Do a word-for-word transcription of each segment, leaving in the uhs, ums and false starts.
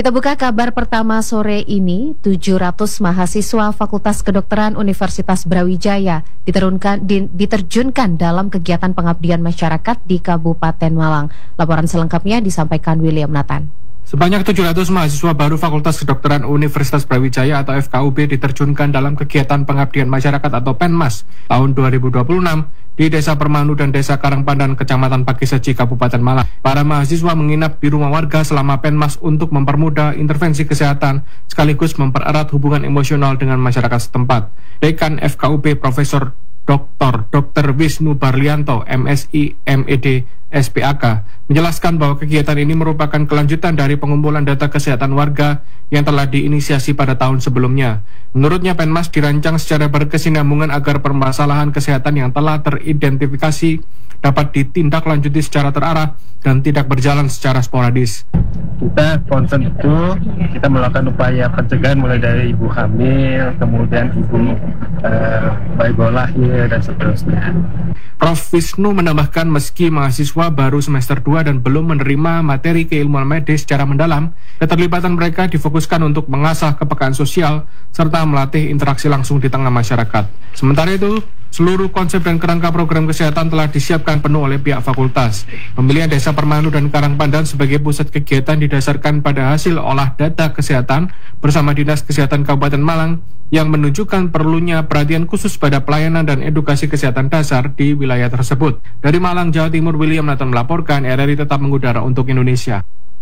Kita buka kabar pertama sore ini, tujuh ratus mahasiswa Fakultas Kedokteran Universitas Brawijaya diterunkan, di, diterjunkan dalam kegiatan pengabdian masyarakat di Kabupaten Malang. Laporan selengkapnya disampaikan William Nathan. Sebanyak tujuh ratus mahasiswa baru Fakultas Kedokteran Universitas Brawijaya atau F K U B diterjunkan dalam kegiatan pengabdian masyarakat atau Penmas tahun dua ribu dua puluh enam di Desa Permanu dan Desa Karangpandan, Kecamatan Pakiseci, Kabupaten Malang. Para mahasiswa menginap di rumah warga selama Penmas untuk mempermudah intervensi kesehatan sekaligus mempererat hubungan emosional dengan masyarakat setempat. Dekan F K U B Profesor Doktor Dokter Wisnu Barlianto, M Si, M Ed, S P A K, menjelaskan bahwa kegiatan ini merupakan kelanjutan dari pengumpulan data kesehatan warga yang telah diinisiasi pada tahun sebelumnya. Menurutnya, Penmas dirancang secara berkesinambungan agar permasalahan kesehatan yang telah teridentifikasi dapat ditindaklanjuti secara terarah dan tidak berjalan secara sporadis. Kita concern itu, kita melakukan upaya pencegahan mulai dari ibu hamil, kemudian ibu uh, bayi baru lahir, dan seterusnya. Profesor Wisnu menambahkan meski mahasiswa baru semester dua dan belum menerima materi keilmuan medis secara mendalam, keterlibatan mereka difokuskan untuk mengasah kepekaan sosial serta melatih interaksi langsung di tengah masyarakat. Sementara itu, seluruh konsep dan kerangka program kesehatan telah disiapkan penuh oleh pihak fakultas. Pemilihan Desa Permanu dan Karangpandan sebagai pusat kegiatan didasarkan pada hasil olah data kesehatan bersama Dinas Kesehatan Kabupaten Malang yang menunjukkan perlunya perhatian khusus pada pelayanan dan edukasi kesehatan dasar di wilayah tersebut. Dari Malang, Jawa Timur, William Nathan melaporkan. R R I tetap mengudara untuk Indonesia.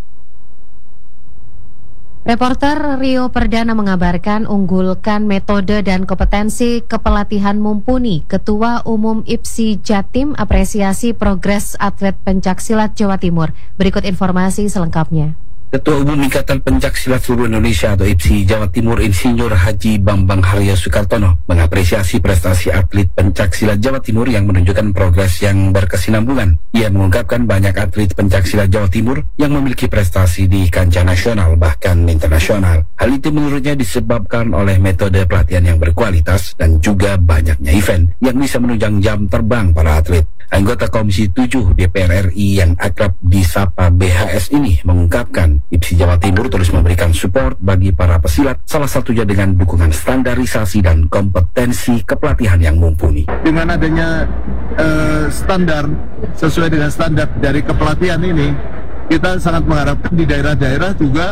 Reporter Rio Perdana mengabarkan unggulkan metode dan kompetensi kepelatihan mumpuni. Ketua Umum I P S I Jatim apresiasi progres atlet pencaksilat Jawa Timur. Berikut informasi selengkapnya. Ketua Umum Ikatan Pencaksilat Seluruh Indonesia atau I P S I Jawa Timur Insinyur Haji Bambang Haryo Soekartono mengapresiasi prestasi atlet pencaksilat Jawa Timur yang menunjukkan progres yang berkesinambungan. Ia mengungkapkan banyak atlet pencaksilat Jawa Timur yang memiliki prestasi di kancah nasional bahkan internasional. Hal itu menurutnya disebabkan oleh metode pelatihan yang berkualitas dan juga banyaknya event yang bisa menunjang jam terbang para atlet. Anggota Komisi tujuh D P R R I yang akrab disapa B H S ini mengungkapkan I P S I Jawa Timur terus memberikan support bagi para pesilat, salah satunya dengan dukungan standarisasi dan kompetensi kepelatihan yang mumpuni. Dengan adanya uh, standar, sesuai dengan standar dari kepelatihan ini, kita sangat mengharapkan di daerah-daerah juga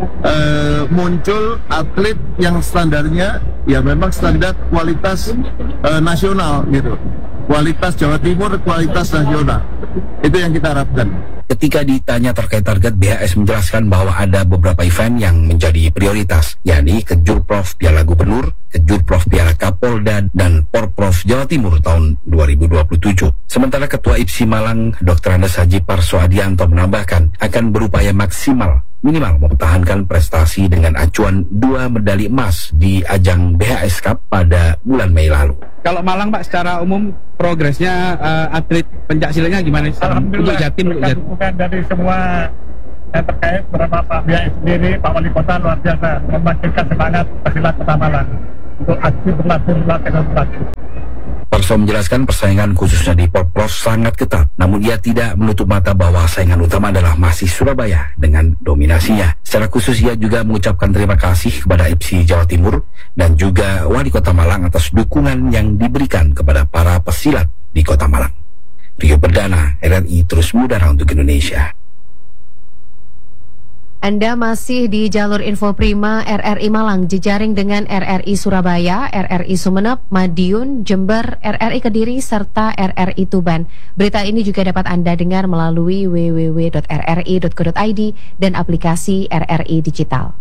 uh, muncul atlet yang standarnya ya memang standar kualitas uh, nasional gitu. Kualitas Jawa Timur, kualitas nasional. Itu yang kita harapkan. Ketika ditanya terkait target, B H S menjelaskan bahwa ada beberapa event yang menjadi prioritas, yakni Kejurprov Piala Gubernur, Kejurprov Piala Kapolda, dan Porprov Jawa Timur tahun dua ribu dua puluh tujuh. Sementara Ketua I P S I Malang, Doktor Andes Haji Parso Adianto menambahkan akan berupaya maksimal minimal mempertahankan prestasi dengan acuan dua medali emas di ajang B H S Cup pada bulan Mei lalu. Kalau Malang Pak secara umum progresnya uh, atlet pencaksilatnya gimana? Alhamdulillah, untuk Jatim, berkat dukungan dari semua yang terkait bersama Pak B H S sendiri, Pak Wali Kota luar biasa membangkitkan semangat pesilat Kota Malang untuk aksi berlatih berlatih dan berlatih. Parso menjelaskan persaingan khususnya di Porprov sangat ketat, namun ia tidak menutup mata bahwa saingan utama adalah masih Surabaya dengan dominasinya. Secara khusus ia juga mengucapkan terima kasih kepada I P S I Jawa Timur dan juga Wali Kota Malang atas dukungan yang diberikan kepada para pesilat di Kota Malang. Rio Perdana, R R I terus mengudara untuk Indonesia. Anda masih di jalur Info Prima R R I Malang, jejaring dengan R R I Surabaya, R R I Sumeneb, Madiun, Jember, R R I Kediri, serta R R I Tuban. Berita ini juga dapat Anda dengar melalui w w w titik r r i titik co titik i d dan aplikasi R R I Digital.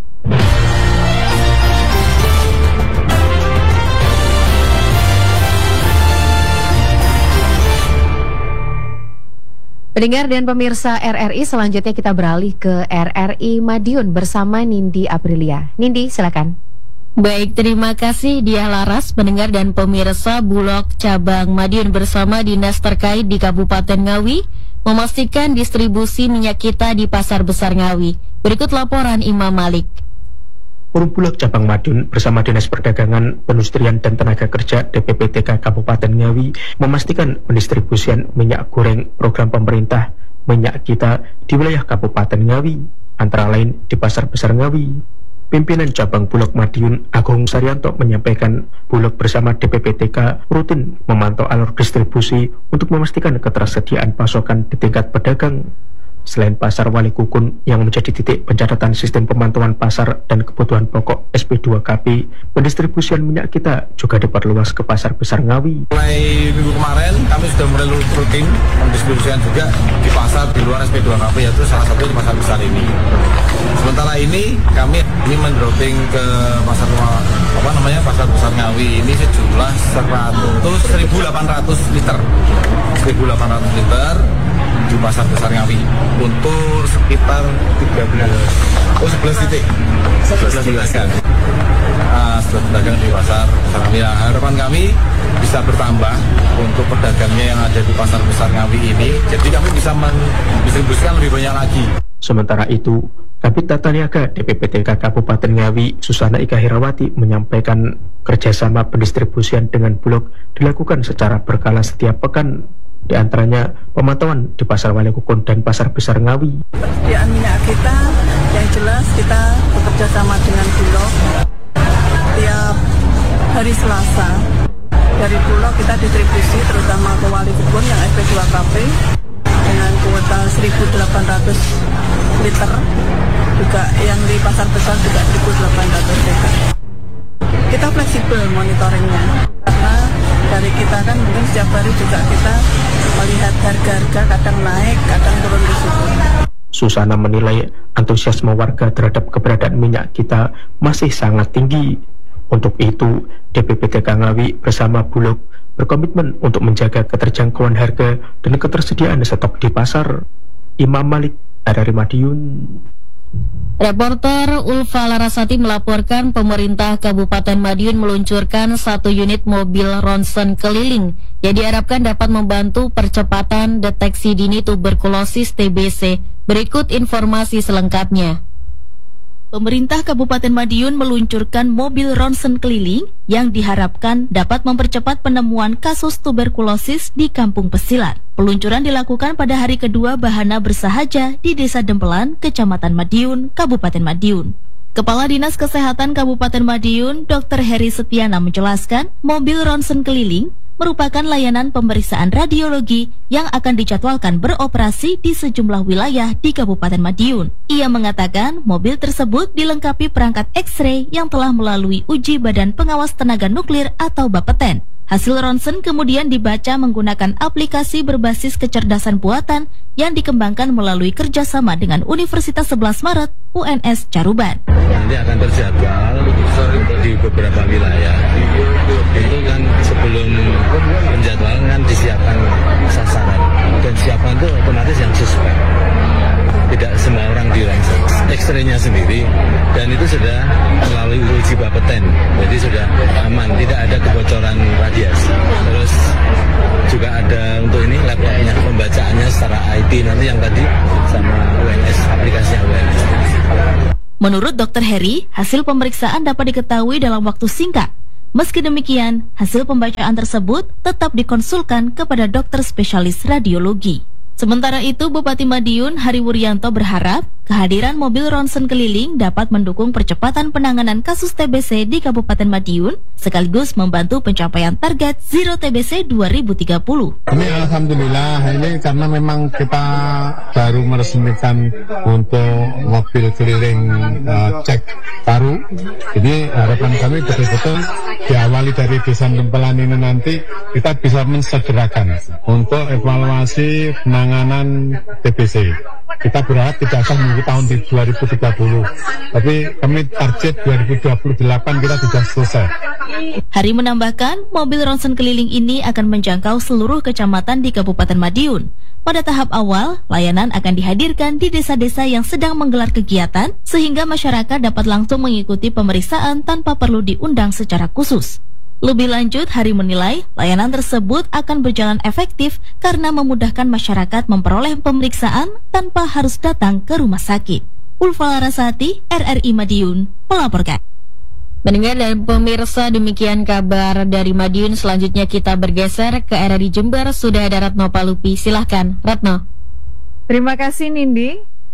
Pendengar dan pemirsa R R I, selanjutnya kita beralih ke R R I Madiun bersama Nindi Aprilia. Nindi, silakan. Baik, terima kasih Dia Laras, pendengar dan pemirsa. Bulog Cabang Madiun bersama dinas terkait di Kabupaten Ngawi memastikan distribusi minyak kita di Pasar Besar Ngawi. Berikut laporan Imam Malik. Bulog Cabang Madiun bersama Dinas Perdagangan, Perindustrian dan Tenaga Kerja D P P T K Kabupaten Ngawi memastikan pendistribusian minyak goreng program pemerintah minyak kita di wilayah Kabupaten Ngawi. antara lain di Pasar Besar Ngawi. Pimpinan cabang Bulog Madiun Agung Saryanto menyampaikan Bulog bersama D P P T K rutin memantau alur distribusi untuk memastikan ketersediaan pasokan di tingkat pedagang. Selain Pasar Wali Kukun yang menjadi titik pencatatan sistem pemantauan pasar dan kebutuhan pokok S P dua K P, pendistribusian minyak kita juga diperluas ke Pasar Besar Ngawi. Mulai minggu kemarin kami sudah mulai rutin pendistribusian juga di pasar di luar S P dua K P, yaitu salah satu di Pasar Besar ini. Sementara ini kami ini mendropping ke pasar apa namanya Pasar Besar Ngawi ini sejumlah seribu delapan ratus liter, seribu delapan ratus liter di Pasar Besar Ngawi untuk sekitar tiga belas oh sebelas titik sebelas pedagang ah, sebelas pedagang di Pasar Besar Ngawi. Nah, harapan kami bisa bertambah untuk pedagangnya yang ada di Pasar Besar Ngawi ini, jadi kami bisa mendistribusikan lebih banyak lagi. Sementara itu, Kabid Tata Niaga D P P T K Kabupaten Ngawi, Susana Ika Herawati, menyampaikan kerjasama pendistribusian dengan Bulog dilakukan secara berkala setiap pekan, di antaranya pemantauan di Pasar Wali Kukun dan Pasar Besar Ngawi. Persediaan minyak kita yang jelas kita bekerja sama dengan Bulog tiap hari Selasa. Dari Bulog kita distribusi terutama ke Wali Kukun yang S P dua K P dengan kuota seribu delapan ratus liter, juga yang di Pasar Besar juga seribu delapan ratus liter. Kita fleksibel monitoringnya karena dari kita kan mungkin setiap hari juga kita melihat harga-harga kadang naik, kadang turun di situ. Susana menilai antusiasme warga terhadap keberadaan minyak kita masih sangat tinggi. Untuk itu, D P P T K Ngawi bersama Bulog berkomitmen untuk menjaga keterjangkauan harga dan ketersediaan stok di pasar. Imam Malik, dari Madiun. Reporter Ulfa Larasati melaporkan pemerintah Kabupaten Madiun meluncurkan satu unit mobil ronsen keliling yang diharapkan dapat membantu percepatan deteksi dini tuberkulosis T B C. Berikut informasi selengkapnya. Pemerintah Kabupaten Madiun meluncurkan mobil ronsen keliling yang diharapkan dapat mempercepat penemuan kasus tuberkulosis di Kampung Pesilat. Peluncuran dilakukan pada hari kedua Bahana Bersahaja di Desa Dempelan, Kecamatan Madiun, Kabupaten Madiun. Kepala Dinas Kesehatan Kabupaten Madiun, Dokter Heri Setiana menjelaskan, mobil ronsen keliling merupakan layanan pemeriksaan radiologi yang akan dijadwalkan beroperasi di sejumlah wilayah di Kabupaten Madiun. Ia mengatakan mobil tersebut dilengkapi perangkat X-ray yang telah melalui uji Badan Pengawas Tenaga Nuklir atau Bapeten. Hasil ronsen kemudian dibaca menggunakan aplikasi berbasis kecerdasan buatan yang dikembangkan melalui kerjasama dengan Universitas sebelas Maret U N S Caruban. Nanti akan terjadwal di beberapa wilayah. Itu kan sebelum penjadwalan kan disiapkan sasaran, dan siapkan itu otomatis yang suspek. Tidak semua orang di ronsen, X-ray-nya sendiri, dan itu sudah melalui uji Bapeten, jadi sudah aman, tidak ada kebocoran radiasi. Terus juga ada untuk ini laptopnya, pembacaannya secara I T nanti yang tadi sama U N S, aplikasinya U N S. Menurut Dokter Heri, hasil pemeriksaan dapat diketahui dalam waktu singkat. Meski demikian, hasil pembacaan tersebut tetap dikonsulkan kepada dokter spesialis radiologi. Sementara itu, Bupati Madiun Hari Wuryanto berharap kehadiran mobil ronsen keliling dapat mendukung percepatan penanganan kasus T B C di Kabupaten Madiun, sekaligus membantu pencapaian target Zero T B C dua ribu tiga puluh. Ini alhamdulillah, ini karena memang kita baru meresmikan untuk mobil keliling uh, cek paru. Jadi harapan kami betul-betul diawali dari Desa Dempelan ini nanti kita bisa mensegerakan untuk evaluasi penanganan T B C. Kita berharap tidak akan menunggu tahun dua ribu tiga puluh, tapi kami target dua ribu dua puluh delapan kita sudah selesai. Hari menambahkan, mobil ronsen keliling ini akan menjangkau seluruh kecamatan di Kabupaten Madiun. Pada tahap awal, layanan akan dihadirkan di desa-desa yang sedang menggelar kegiatan, sehingga masyarakat dapat langsung mengikuti pemeriksaan tanpa perlu diundang secara khusus. Lebih lanjut, Hari menilai layanan tersebut akan berjalan efektif karena memudahkan masyarakat memperoleh pemeriksaan tanpa harus datang ke rumah sakit. Ulfa Larasati, R R I Madiun, melaporkan. Mendengar dan pemirsa, demikian kabar dari Madiun. Selanjutnya kita bergeser ke R R I Jember. Sudah ada Ratno Palupi. Silahkan, Ratno. Terima kasih, Nindi.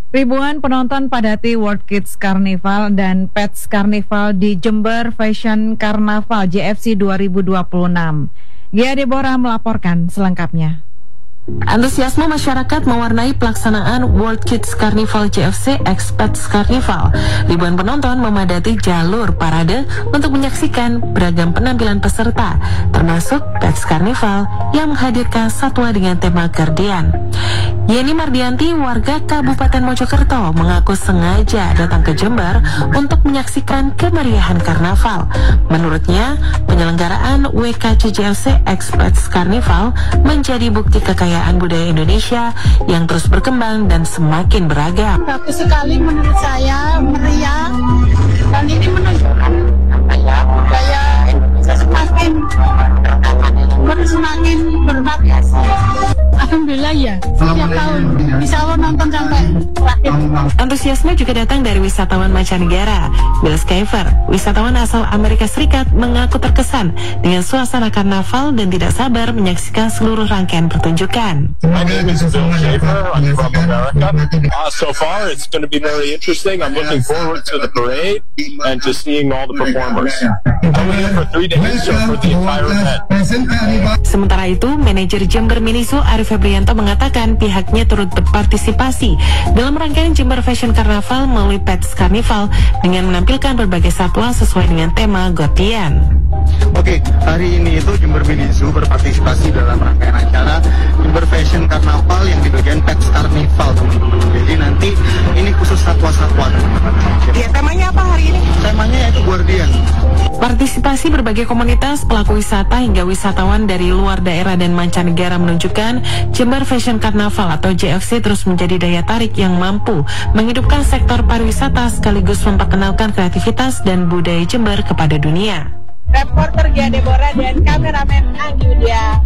Ribuan penonton padati World Kids Carnival dan Pets Carnival di Jember Fashion Carnaval J F C dua ribu dua puluh enam. Gia Deborah melaporkan selengkapnya. Antusiasme masyarakat mewarnai pelaksanaan World Kids Carnival J F C X Pets Carnival. Ribuan penonton memadati jalur parade untuk menyaksikan beragam penampilan peserta, termasuk Pets Carnival yang menghadirkan satwa dengan tema Guardian. Yeni Mardianti, warga Kabupaten Mojokerto, mengaku sengaja datang ke Jember untuk menyaksikan kemeriahan karnaval. Menurutnya, penyelenggaraan W K C J F C X Pets Carnival menjadi bukti kekayaan budaya Indonesia yang terus berkembang dan semakin beragam. Bagus sekali menurut saya, meriah, dan ini menunjukkan apa ya, budaya Indonesia semakin semakin bervariasi. Alhamdulillah ya, setiap tahun bisa Allah nonton sampai terakhir. Antusiasme juga datang dari wisatawan mancanegara. Bill Skyver, wisatawan asal Amerika Serikat, mengaku terkesan dengan suasana karnaval dan tidak sabar menyaksikan seluruh rangkaian pertunjukan. My name is Bill Schaefer. I'm from America. Uh, so far, it's going to be very interesting. I'm looking forward to the parade and to seeing all the performers. I'm here for three days, so for the entire event. Sementara itu, manajer Jember Miniso Arif Febrianto mengatakan pihaknya turut berpartisipasi dalam rangkaian Jember Fashion Carnival melalui Pets Carnival dengan menampilkan berbagai satwa sesuai dengan tema Guardian. Oke, hari ini itu Jember Miniso berpartisipasi dalam rangkaian acara Jember Fashion Carnival yang di bagian Pets Carnival, teman-teman. Jadi nanti ini khusus satwa-satwa, teman-teman. Iya, temanya apa hari ini? Temanya yaitu Guardian. Partisipasi berbagai komunitas, pelaku wisata hingga wisatawan dari luar daerah dan mancanegara menunjukkan Jember Fashion Carnival atau J F C terus menjadi daya tarik yang mampu menghidupkan sektor pariwisata sekaligus memperkenalkan kreativitas dan budaya Jember kepada dunia. Reporter Gia Deborah dan kameramen Anggi Widya.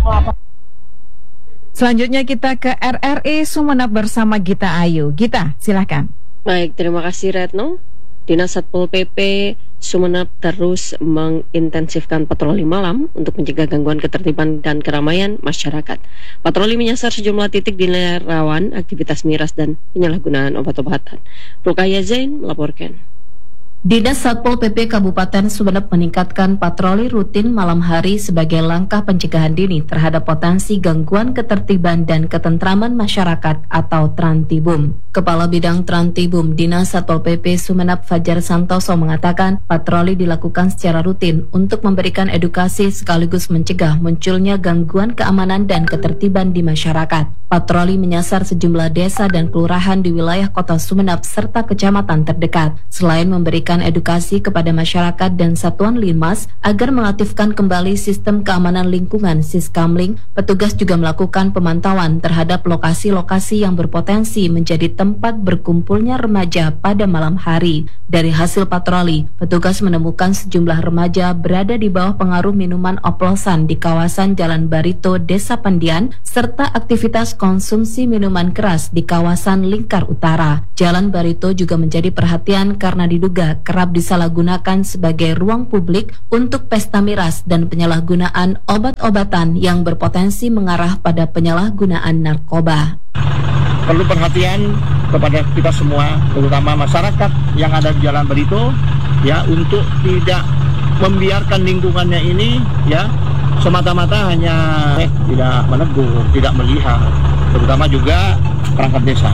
Selanjutnya kita ke R R I Sumeneb bersama Gita Ayu. Gita, silakan. Baik, terima kasih Retno. Dinas Satpol P P Sumeneb terus mengintensifkan patroli malam untuk mencegah gangguan ketertiban dan keramaian masyarakat. Patroli menyasar sejumlah titik dinilai rawan aktivitas miras dan penyalahgunaan obat-obatan. Rukaya Zain melaporkan. Dinas Satpol P P Kabupaten Sumeneb meningkatkan patroli rutin malam hari sebagai langkah pencegahan dini terhadap potensi gangguan ketertiban dan ketentraman masyarakat atau Trantibum. Kepala Bidang Trantibum Dinas Satpol P P Sumeneb Fajar Santoso mengatakan patroli dilakukan secara rutin untuk memberikan edukasi sekaligus mencegah munculnya gangguan keamanan dan ketertiban di masyarakat. Patroli menyasar sejumlah desa dan kelurahan di wilayah Kota Sumeneb serta kecamatan terdekat. Selain memberikan edukasi kepada masyarakat dan satuan linmas agar mengaktifkan kembali sistem keamanan lingkungan Siskamling, petugas juga melakukan pemantauan terhadap lokasi-lokasi yang berpotensi menjadi tempat berkumpulnya remaja pada malam hari. Dari hasil patroli, petugas menemukan sejumlah remaja berada di bawah pengaruh minuman oplosan di kawasan Jalan Barito, Desa Pandian, serta aktivitas konsumsi minuman keras di kawasan Lingkar Utara. Jalan Barito juga menjadi perhatian karena diduga kerap disalahgunakan sebagai ruang publik untuk pesta miras dan penyalahgunaan obat-obatan yang berpotensi mengarah pada penyalahgunaan narkoba. Perlu perhatian kepada kita semua, terutama masyarakat yang ada di Jalan Barito, ya, untuk tidak membiarkan lingkungannya ini, ya, semata-mata hanya eh, tidak menegur, tidak melihat, terutama juga perangkat desa.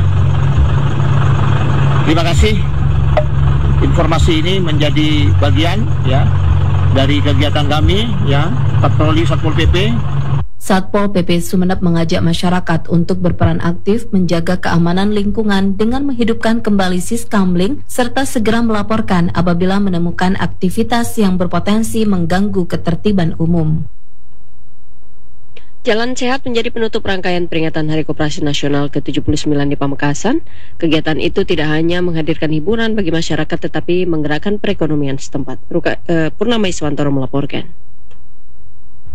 Terima kasih. Informasi ini menjadi bagian, ya, dari kegiatan kami, ya, patroli Satpol P P. Satpol P P Sumeneb mengajak masyarakat untuk berperan aktif menjaga keamanan lingkungan dengan menghidupkan kembali Siskamling serta segera melaporkan apabila menemukan aktivitas yang berpotensi mengganggu ketertiban umum. Jalan Sehat menjadi penutup rangkaian peringatan Hari Koperasi Nasional ke tujuh puluh sembilan di Pamekasan. Kegiatan itu tidak hanya menghadirkan hiburan bagi masyarakat tetapi menggerakkan perekonomian setempat. Ruka, eh, Purnama Iswantoro melaporkan.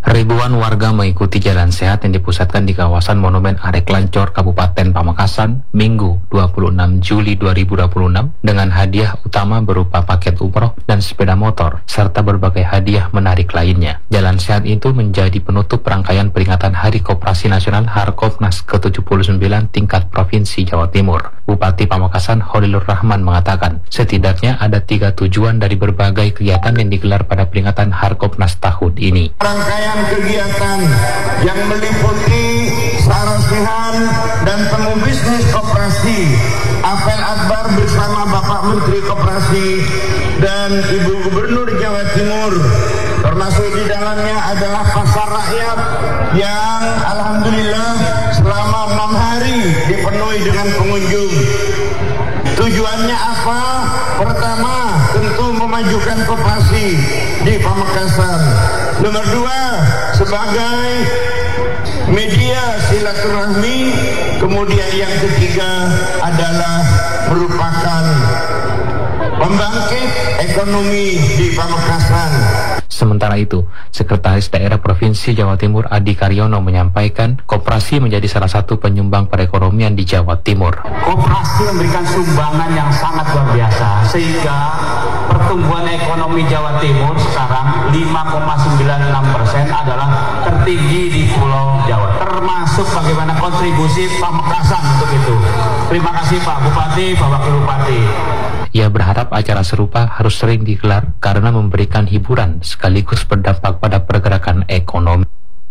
Ribuan warga mengikuti jalan sehat yang dipusatkan di kawasan Monumen Arek Lancor, Kabupaten Pamekasan, Minggu dua puluh enam Juli dua ribu dua puluh enam dengan hadiah utama berupa paket umroh dan sepeda motor, serta berbagai hadiah menarik lainnya. Jalan sehat itu menjadi penutup rangkaian peringatan Hari Koperasi Nasional Harkopnas ke tujuh puluh sembilan tingkat Provinsi Jawa Timur. Bupati Pamekasan Holilur Rahman mengatakan, setidaknya ada tiga tujuan dari berbagai kegiatan yang digelar pada peringatan Harkopnas tahun ini. Rangkaian kegiatan yang meliputi sarasihan dan temu bisnis koperasi, apel akbar bersama Bapak Menteri Koperasi dan Ibu Gubernur Jawa Timur, termasuk di dalamnya adalah pasar rakyat yang alhamdulillah selama enam hari dipenuhi dengan pengunjung. Tujuannya apa? Pertama, tentu memajukan koperasi di Pamekasan. Nomor dua, sebagai media silaturahmi. Kemudian yang ketiga adalah merupakan pembangkit ekonomi di Pamekasan. Sementara itu, Sekretaris Daerah Provinsi Jawa Timur Adi Karyono menyampaikan koperasi menjadi salah satu penyumbang perekonomian di Jawa Timur. Koperasi memberikan sumbangan yang sangat luar biasa, sehingga pertumbuhan ekonomi Jawa Timur sekarang lima koma sembilan enam persen adalah tertinggi di Pulau Jawa, termasuk bagaimana kontribusi Pamekasan untuk itu. Terima kasih Pak Bupati, Pak Wakil Bupati. Ia berharap acara serupa harus sering digelar karena memberikan hiburan sekaligus berdampak pada pergerakan ekonomi.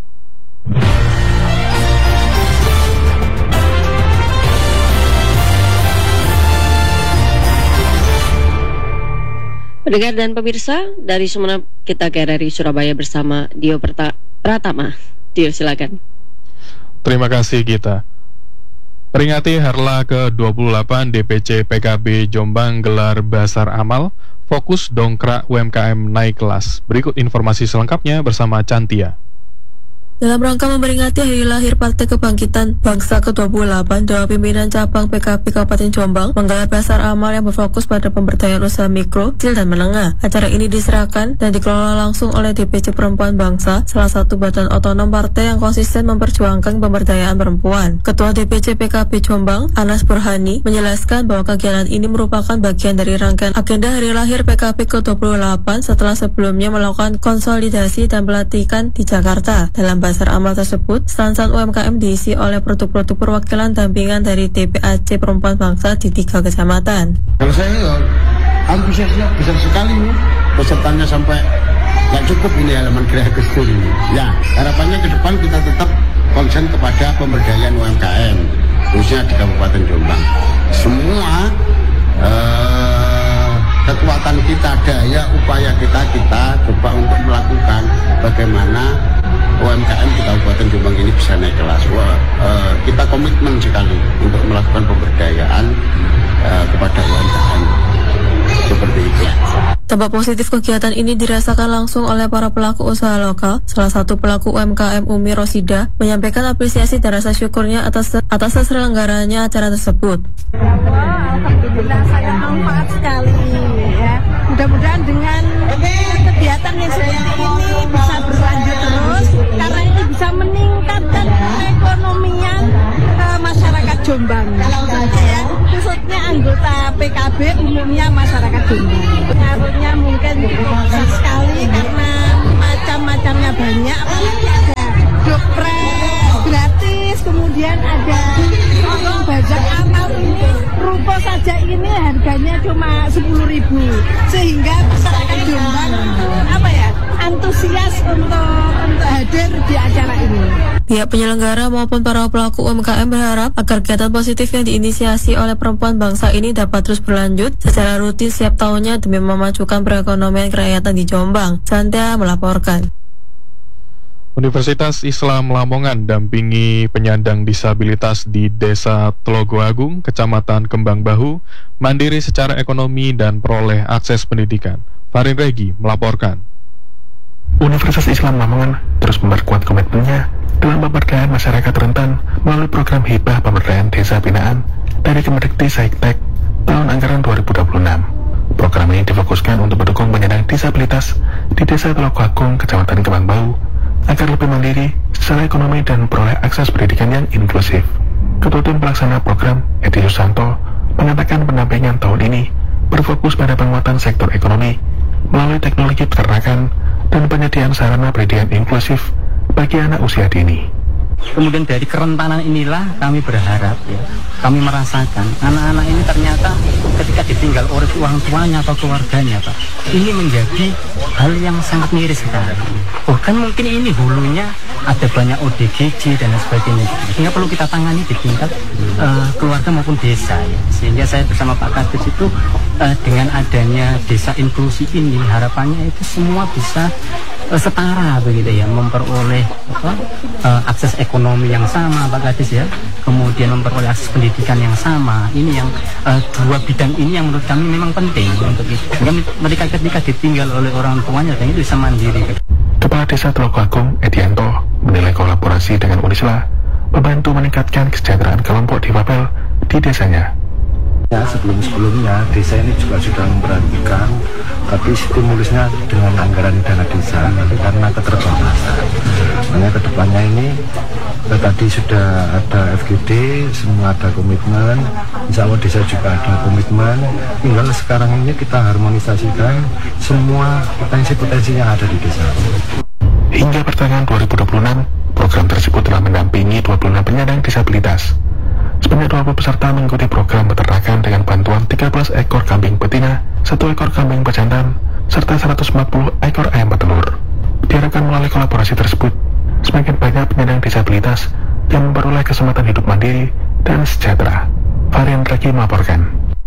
Pendengar dan pemirsa, dari Sumeneb kita ke R R I Surabaya bersama Dio Pratama. Dio, silakan. Terima kasih Gita. Peringati Harla ke dua puluh delapan D P C P K B Jombang gelar Basar Amal, fokus dongkrak U M K M naik kelas. Berikut informasi selengkapnya bersama Cantia. Dalam rangka memperingati hari lahir Partai Kebangkitan Bangsa ke dua puluh delapan, Dewan Pimpinan Cabang P K B Kabupaten Jombang menggelar Basar Amal yang berfokus pada pemberdayaan usaha mikro, kecil, dan menengah. Acara ini diserahkan dan dikelola langsung oleh D P C Perempuan Bangsa, salah satu badan otonom partai yang konsisten memperjuangkan pemberdayaan perempuan. Ketua D P C P K B Jombang, Anas Burhani, menjelaskan bahwa kegiatan ini merupakan bagian dari rangkaian agenda hari lahir P K B ke dua puluh delapan setelah sebelumnya melakukan konsolidasi dan pelatihan di Jakarta. Dalam Basar Amal tersebut, stand-stand U M K M diisi oleh produk-produk perwakilan dampingan dari D P A C Perempuan Bangsa di tiga kecamatan. Kalau saya antusiasnya besar sekali, pesertanya sampai nggak cukup ini halaman Geraha Gestur ini. Ya, harapannya ke depan kita tetap konsen kepada pemberdayaan U M K M, khususnya di Kabupaten Jombang. Semua eh, kekuatan kita, daya upaya kita, kita coba untuk melakukan bagaimana U M K M di Kabupaten Jombang ini bisa naik kelas. Wah, uh, kita komitmen sekali untuk melakukan pemberdayaan uh, kepada U M K M. Seperti itu. Dampak positif kegiatan ini dirasakan langsung oleh para pelaku usaha lokal. Salah satu pelaku U M K M Umi Rosida menyampaikan apresiasi dan rasa syukurnya atas atas terselenggaranya acara tersebut. Wah, alhamdulillah saya manfaat sekali ya. Mudah-mudahan dengan kegiatan yang seperti ini bisa berlanjut terus, karena ini bisa meningkatkan perekonomian uh, masyarakat Jombang, ya, khususnya anggota P K B, umumnya masyarakat Jombang. Pengaruhnya mungkin besar sekali karena macam-macamnya banyak, apalagi ada dopres gratis, kemudian ada bazar amal ini, ruko saja ini harganya cuma sepuluh ribu, sehingga masyarakat Jombang itu apa ya, antusias untuk, untuk hadir di acara ini. Pihak penyelenggara maupun para pelaku U M K M berharap agar kegiatan positif yang diinisiasi oleh Perempuan Bangsa ini dapat terus berlanjut secara rutin setiap tahunnya demi memajukan perekonomian kerakyatan di Jombang. Santia melaporkan. Universitas Islam Lamongan dampingi penyandang disabilitas di Desa Telogo Agung, Kecamatan Kembang Bahu, mandiri secara ekonomi dan peroleh akses pendidikan. Farin Regi melaporkan. Universitas Islam Lamongan terus memperkuat komitmennya dalam pemberdayaan masyarakat rentan melalui program Hibah Pemberdayaan Desa Binaan dari Kemendikti Saiktek tahun anggaran dua ribu dua puluh enam. Program ini difokuskan untuk mendukung penyandang disabilitas di Desa Telogo Agung, Kecamatan Kembang Bahu, agar lebih mandiri secara ekonomi dan memperoleh akses pendidikan yang inklusif. Ketua Tim Pelaksana Program, Edi Susanto, mengatakan pendampingan tahun ini berfokus pada penguatan sektor ekonomi melalui teknologi peternakan dan penyediaan sarana pendidikan inklusif bagi anak usia dini. Kemudian dari kerentanan inilah kami berharap ya, kami merasakan anak-anak ini ternyata ketika ditinggal oleh orang tuanya atau keluarganya Pak, ini menjadi hal yang sangat miris sekali. Bahkan mungkin ini hulunya ada banyak O D G J dan sebagainya, sehingga perlu kita tangani di tingkat uh, keluarga maupun desa ya. Sehingga saya bersama Pak Kadis itu uh, dengan adanya desa inklusi ini harapannya itu semua bisa uh, setara begitu ya, memperoleh apa, uh, akses ekonomi yang sama Pak Kadis ya, kemudian memperoleh akses pendidikan yang sama. Ini yang uh, dua bidang ini yang menurut kami memang penting untuk itu. Sehingga mereka ketika ditinggal oleh orang tuanya dan itu bisa mandiri. Kepala Desa Teluk Agung, Edianto, menilai kolaborasi dengan Unisla membantu meningkatkan kesejahteraan kelompok difabel di desanya. Ya, sebelum-sebelumnya desa ini juga sudah memperhatikan, tapi stimulusnya dengan anggaran dana desa, tapi karena keterbatasan. Makanya kedepannya ini eh, tadi sudah ada F G D, semua ada komitmen, insya Allah desa juga ada komitmen. Tinggal sekarang ini kita harmonisasikan semua potensi-potensi yang ada di desa. Hingga pertengahan dua ribu dua puluh enam, program tersebut telah mendampingi dua puluh enam penyandang disabilitas. Sebanyak dua puluh peserta mengikuti program peternakan dengan bantuan tiga belas ekor kambing betina, satu ekor kambing pejantan, serta seratus empat puluh ekor ayam petelur. Diharapkan melalui kolaborasi tersebut, semakin banyak penyandang disabilitas yang memperoleh kesempatan hidup mandiri dan sejahtera. Varian Regi melaporkan.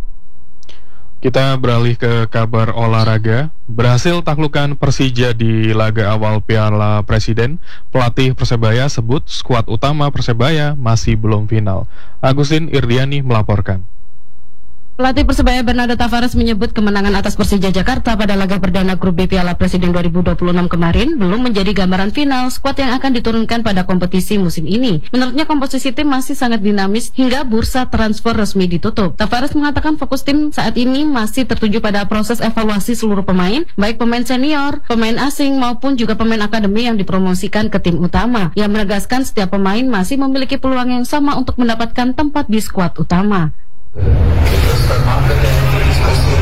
Kita beralih ke kabar olahraga. Berhasil taklukkan Persija di laga awal Piala Presiden, pelatih Persebaya sebut skuad utama Persebaya masih belum final. Agustin Irdiani melaporkan. Pelatih Persebaya Bernardo Tavares menyebut kemenangan atas Persija Jakarta pada laga perdana Grup B Piala Presiden dua ribu dua puluh enam kemarin belum menjadi gambaran final skuad yang akan diturunkan pada kompetisi musim ini. Menurutnya komposisi tim masih sangat dinamis hingga bursa transfer resmi ditutup. Tavares mengatakan fokus tim saat ini masih tertuju pada proses evaluasi seluruh pemain, baik pemain senior, pemain asing maupun juga pemain akademi yang dipromosikan ke tim utama. Yang menegaskan setiap pemain masih memiliki peluang yang sama untuk mendapatkan tempat di skuad utama. Transfer market and discussing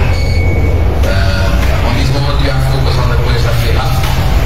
uh, on this moment we are focused on the players that we have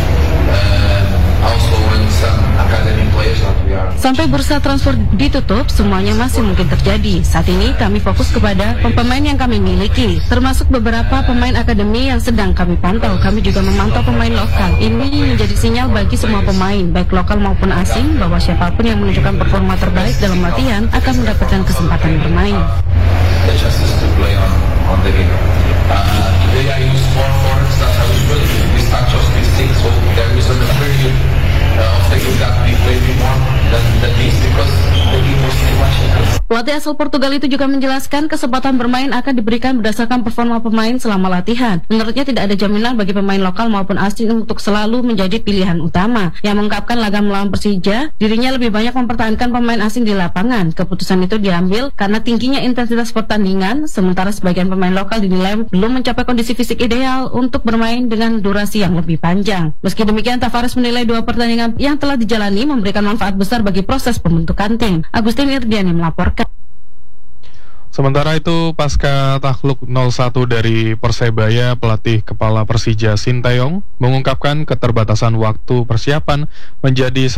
uh, also on some academy players that we are. Sampai bursa transfer ditutup, semuanya masih mungkin terjadi. Saat ini kami fokus kepada pemain yang kami miliki, termasuk beberapa pemain akademi yang sedang kami pantau. Kami juga memantau pemain lokal. Ini menjadi sinyal bagi semua pemain, baik lokal maupun asing, bahwa siapapun yang menunjukkan performa terbaik dalam latihan akan mendapatkan kesempatan bermain. The chances to play on on the game. Uh, today I use more forwards than I usually do. This touch of this thing, so there is a period uh, of the game that we play more than, than this because the game was too much intense. Pelatih asal Portugal itu juga menjelaskan kesempatan bermain akan diberikan berdasarkan performa pemain selama latihan. Menurutnya tidak ada jaminan bagi pemain lokal maupun asing untuk selalu menjadi pilihan utama. Yang mengungkapkan laga melawan Persija, dirinya lebih banyak mempertahankan pemain asing di lapangan. Keputusan itu diambil karena tingginya intensitas pertandingan, sementara sebagian pemain lokal dinilai belum mencapai kondisi fisik ideal untuk bermain dengan durasi yang lebih panjang. Meski demikian, Tavares menilai dua pertandingan yang telah dijalani memberikan manfaat besar bagi proses pembentukan tim. Agustin Irdiani melaporkan. Sementara itu, pasca takluk nol satu dari Persebaya, pelatih kepala Persija Sinteyong mengungkapkan keterbatasan waktu persiapan menjadi